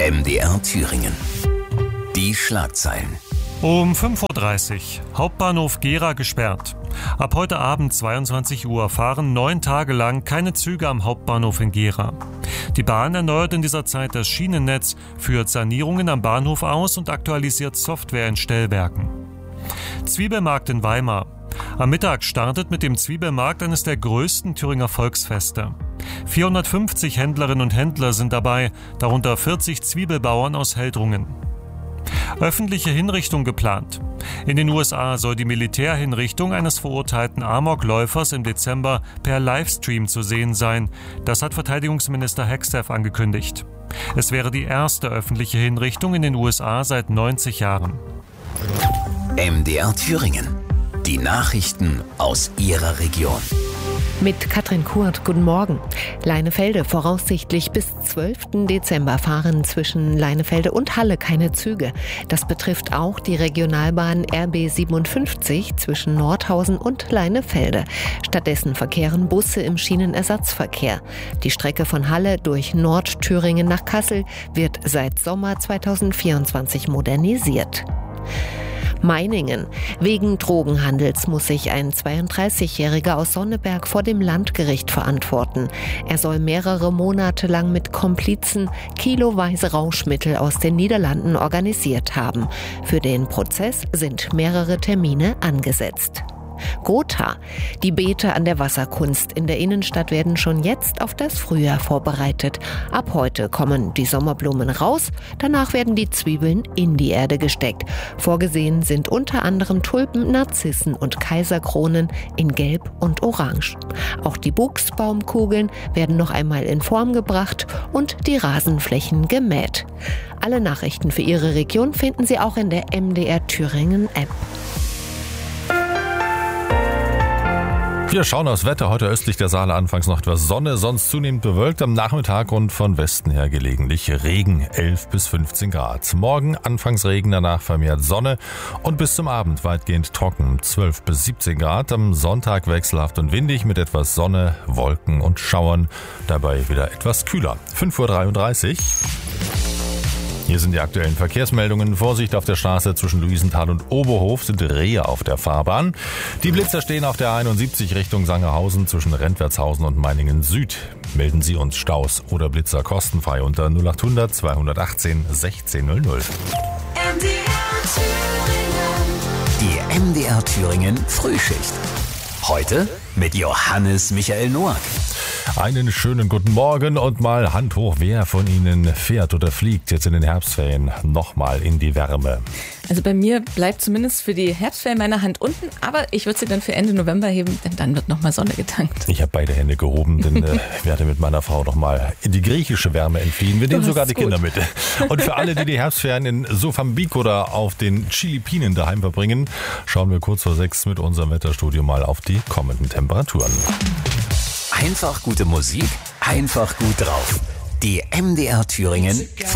MDR Thüringen. Die Schlagzeilen. Um 5.30 Uhr, Hauptbahnhof Gera gesperrt. Ab heute Abend 22 Uhr fahren 9 Tage lang keine Züge am Hauptbahnhof in Gera. Die Bahn erneuert in dieser Zeit das Schienennetz, führt Sanierungen am Bahnhof aus und aktualisiert Software in Stellwerken. Zwiebelmarkt in Weimar. Am Mittag startet mit dem Zwiebelmarkt eines der größten Thüringer Volksfeste. 450 Händlerinnen und Händler sind dabei, darunter 40 Zwiebelbauern aus Heldrungen. Öffentliche Hinrichtung geplant. In den USA soll die Militärhinrichtung eines verurteilten Amokläufers im Dezember per Livestream zu sehen sein. Das hat Verteidigungsminister Hexev angekündigt. Es wäre die erste öffentliche Hinrichtung in den USA seit 90 Jahren. MDR Thüringen. Die Nachrichten aus Ihrer Region. Mit Katrin Kurt, guten Morgen. Leinefelde, voraussichtlich bis 12. Dezember fahren zwischen Leinefelde und Halle keine Züge. Das betrifft auch die Regionalbahn RB 57 zwischen Nordhausen und Leinefelde. Stattdessen verkehren Busse im Schienenersatzverkehr. Die Strecke von Halle durch Nordthüringen nach Kassel wird seit Sommer 2024 modernisiert. Meiningen. Wegen Drogenhandels muss sich ein 32-Jähriger aus Sonneberg vor dem Landgericht verantworten. Er soll mehrere Monate lang mit Komplizen kiloweise Rauschmittel aus den Niederlanden organisiert haben. Für den Prozess sind mehrere Termine angesetzt. Gotha. Die Beete an der Wasserkunst in der Innenstadt werden schon jetzt auf das Frühjahr vorbereitet. Ab heute kommen die Sommerblumen raus, danach werden die Zwiebeln in die Erde gesteckt. Vorgesehen sind unter anderem Tulpen, Narzissen und Kaiserkronen in Gelb und Orange. Auch die Buchsbaumkugeln werden noch einmal in Form gebracht und die Rasenflächen gemäht. Alle Nachrichten für Ihre Region finden Sie auch in der MDR Thüringen App. Wir schauen aufs Wetter. Heute östlich der Saale anfangs noch etwas Sonne, sonst zunehmend bewölkt. Am Nachmittag und von Westen her gelegentlich Regen, 11 bis 15 Grad. Morgen anfangs Regen, danach vermehrt Sonne und bis zum Abend weitgehend trocken, 12 bis 17 Grad. Am Sonntag wechselhaft und windig mit etwas Sonne, Wolken und Schauern. Dabei wieder etwas kühler. 5.33 Uhr. Hier sind die aktuellen Verkehrsmeldungen. Vorsicht auf der Straße zwischen Luisenthal und Oberhof sind Rehe auf der Fahrbahn. Die Blitzer stehen auf der 71 Richtung Sangerhausen zwischen Rentwertshausen und Meiningen Süd. Melden Sie uns Staus oder Blitzer kostenfrei unter 0800 218 1600. Die MDR Thüringen Frühschicht. Heute mit Johannes Michael Noack. Einen schönen guten Morgen und mal Hand hoch, wer von Ihnen fährt oder fliegt jetzt in den Herbstferien nochmal in die Wärme? Also bei mir bleibt zumindest für die Herbstferien meine Hand unten, aber ich würde sie dann für Ende November heben, denn dann wird nochmal Sonne getankt. Ich habe beide Hände gehoben, denn ich werde mit meiner Frau nochmal in die griechische Wärme entfliehen. Wir nehmen sogar die Kinder mit. Und für alle, die Herbstferien in Sofambik oder auf den Philippinen daheim verbringen, schauen wir kurz vor 6 mit unserem Wetterstudio mal auf die kommenden Temperaturen. Einfach gute Musik, einfach gut drauf. Die MDR Thüringen